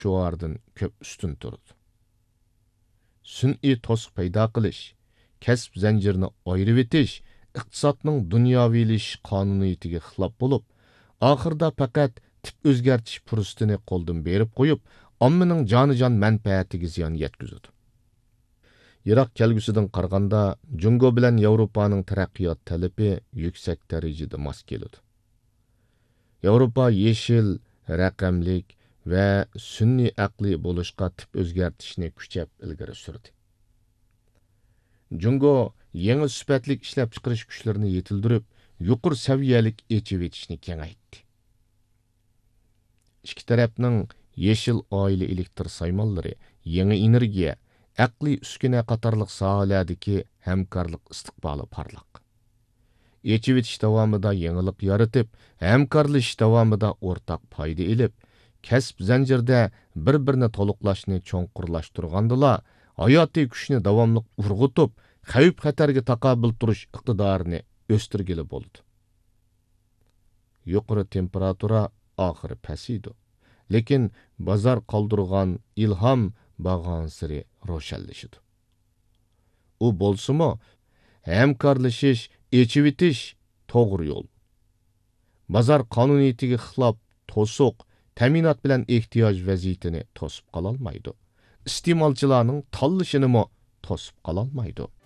jo'ardan ko'p ustun turdi. Sun'iy to'siq paydo qilish, kasb zanjirini ayirib etish, iqtisodning dunyoviylashish qonuniyatiga xilof bo'lib, oxirida faqat tip o'zgartish fursatini qo'ldan berib qo'yib, ommaning jonijon manfaatiga ziyon yetkazadi. Iroq kelgusidan qaraganda, Jungo bilan Yevropaning taraqqiyot talabi yuksak darajada mos keladi. Yevropa yeshil, raqamlik va sun'iy aqli bo'lishqa tip o'zgartishni kuchab ilgari surdi. Jungo yangi sifatlik ishlab chiqarish kuchlarini yetildirib, yuqori saviyalik echib etishni kengaytdi. İki tarafning yeshil oila elektr saymonlari, yangi energiya, aqliy uskuna qatorliq sohalardagi hamkorlik istiqboli parlaq. Echib etish davomida yangilik yaratib, hamkorlashish davomida o'rtaq foyda ilib, kasb zanjirida bir-birini to'liqlashni cho'nqurlashtirgandila, hayotiy kuchni davomli urg'utib, xavf-xatarga taqobil turish iqtidorini o'stirgili bo'ldi. Yuqori temperatura oxiri pasiydi. Lekin bozor qoldirgan ilhom bag'onsiri ro'shanlashidi. U bo'lsa-mu, hamkorlashish, echib etish to'g'ri yo'l. Bozor qonuniyatiga xilof to'siq, ta'minot bilan ehtiyoj vaziyatini to'sib qololmaydi. Iste'molchilarning tanlashini to'sib qololmaydi.